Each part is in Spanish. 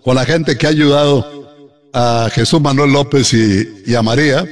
con la gente que ha ayudado a Jesús Manuel López y a María,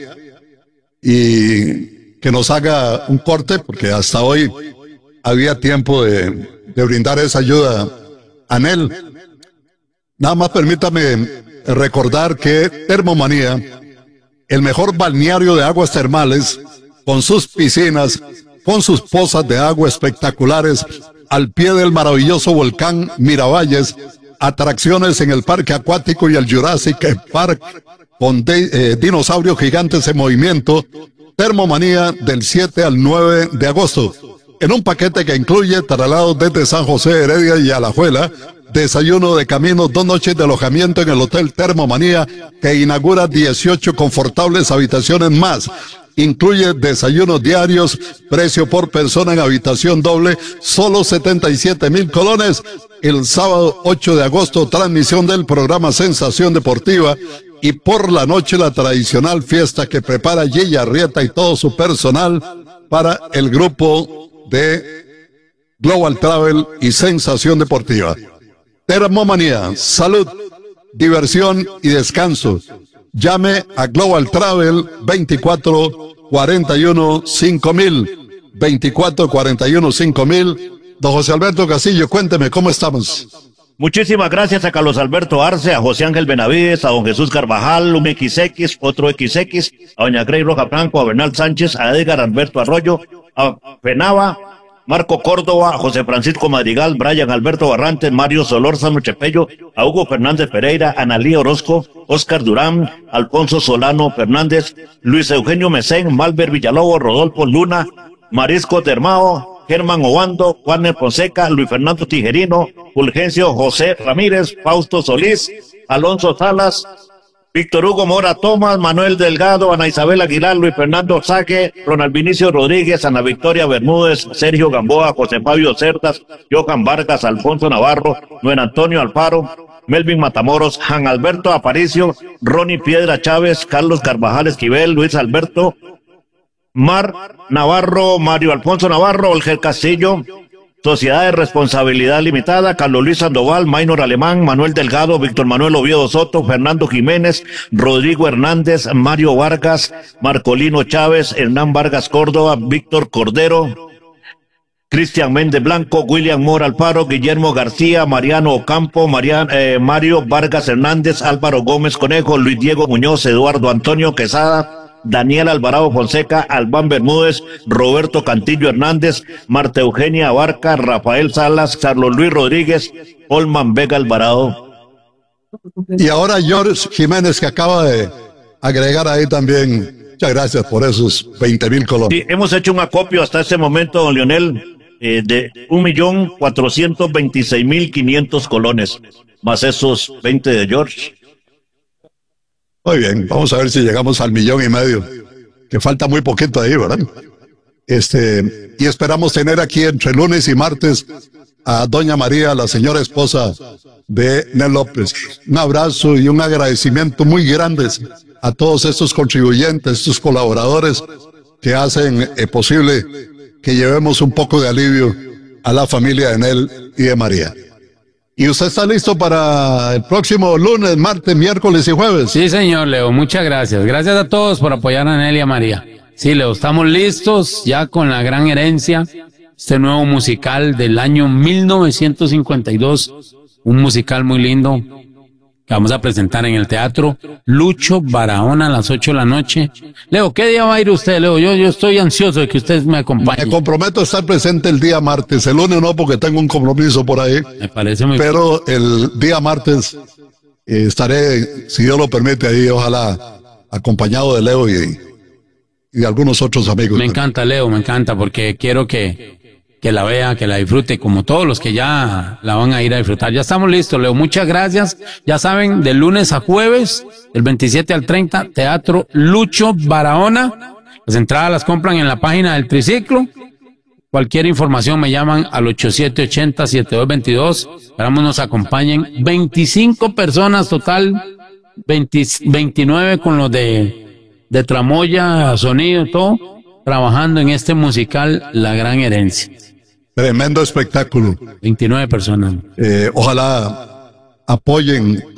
y que nos haga un corte, porque hasta hoy había tiempo de brindar esa ayuda a Anel. Nada más permítame recordar que Termomanía, el mejor balneario de aguas termales, con sus piscinas, con sus pozas de agua espectaculares, al pie del maravilloso volcán Miravalles, atracciones en el parque acuático y el Jurassic Park, con dinosaurios gigantes en movimiento. Termomanía del 7 al 9 de agosto, en un paquete que incluye traslados desde San José, Heredia y Alajuela, desayuno de camino, 2 noches de alojamiento en el Hotel Termomanía, que inaugura 18 confortables habitaciones más. Incluye desayunos diarios, precio por persona en habitación doble, solo 77,000 colones. El sábado 8 de agosto, transmisión del programa Sensación Deportiva, y por la noche la tradicional fiesta que prepara Gigi Arrieta y todo su personal para el grupo de Global Travel y Sensación Deportiva. Termomanía, salud, diversión y descanso. Llame a Global Travel 2441-5000, 2441-5000. Don José Alberto Castillo, cuénteme, ¿cómo estamos? Muchísimas gracias a Carlos Alberto Arce, a José Ángel Benavides, a don Jesús Carvajal, un XX, otro XX, a doña Grey Roja Franco, a Bernal Sánchez, a Edgar Alberto Arroyo, a Penaba, Marco Córdoba, a José Francisco Madrigal, Brian Alberto Barrantes, Mario Solórzano Chepello, a Hugo Fernández Pereira, Analí Orozco, Oscar Durán, Alfonso Solano Fernández, Luis Eugenio Mesén, Malver Villalobos, Rodolfo Luna, Marisco Dermao, Germán Obando, Juan Fonseca, Luis Fernando Tijerino, Fulgencio José Ramírez, Fausto Solís, Alonso Salas, Víctor Hugo Mora Tomás, Manuel Delgado, Ana Isabel Aguilar, Luis Fernando Saque, Ronald Vinicio Rodríguez, Ana Victoria Bermúdez, Sergio Gamboa, José Fabio Cerdas, Johan Vargas, Alfonso Navarro, Noel Antonio Alfaro, Melvin Matamoros, Jan Alberto Aparicio, Ronnie Piedra Chávez, Carlos Carvajal Esquivel, Luis Alberto Mar Navarro, Mario Alfonso Navarro, Olger Castillo, Sociedad de Responsabilidad Limitada, Carlos Luis Sandoval, Maynor Alemán, Manuel Delgado, Víctor Manuel Oviedo Soto, Fernando Jiménez, Rodrigo Hernández, Mario Vargas, Marcolino Chávez, Hernán Vargas Córdoba, Víctor Cordero, Cristian Méndez Blanco, William Mora Alfaro, Guillermo García, Mariano Ocampo, Mario Vargas Hernández, Álvaro Gómez Conejo, Luis Diego Muñoz, Eduardo Antonio Quesada, Daniel Alvarado Fonseca, Albán Bermúdez, Roberto Cantillo Hernández, Marta Eugenia Abarca, Rafael Salas, Carlos Luis Rodríguez, Olman Vega Alvarado. Y ahora George Jiménez, que acaba de agregar ahí también. Muchas gracias por esos 20,000 colones. Sí, hemos hecho un acopio hasta este momento, don Leonel, de 1.426.500 colones, más esos 20 de George. Muy bien, vamos a ver si llegamos al 1,5 millones, que falta muy poquito ahí, ¿verdad? Y esperamos tener aquí entre lunes y martes a doña María, la señora esposa de Nel López. Un abrazo y un agradecimiento muy grandes a todos estos contribuyentes, estos colaboradores que hacen posible que llevemos un poco de alivio a la familia de Nel y de María. ¿Y usted está listo para el próximo lunes, martes, miércoles y jueves? Sí, señor Leo, muchas gracias. Gracias a todos por apoyar a Nel y a María. Sí, Leo, estamos listos ya con La Gran Herencia, este nuevo musical del año 1952, un musical muy lindo que vamos a presentar en el Teatro Lucho Barahona a las 8 de la noche. Leo, ¿qué día va a ir usted, Leo? Yo estoy ansioso de que usted me acompañe. Me comprometo a estar presente el día martes, el lunes no, porque tengo un compromiso por ahí. Me parece muy bien. Pero el día martes estaré, si Dios lo permite, ahí, ojalá, acompañado de Leo y de algunos otros amigos. Me encanta, Leo, me encanta, porque quiero que la vea, que la disfrute, como todos los que ya la van a ir a disfrutar. Ya estamos listos, Leo. Muchas gracias. Ya saben, de lunes a jueves, del 27 al 30, Teatro Lucho Barahona. Las entradas las compran en la página del Triciclo. Cualquier información me llaman al 8780-7222. Esperamos nos acompañen 25 personas total, 29 con los de tramoya, sonido, todo, trabajando en este musical La Gran Herencia. Tremendo espectáculo. 29 personas. Ojalá apoyen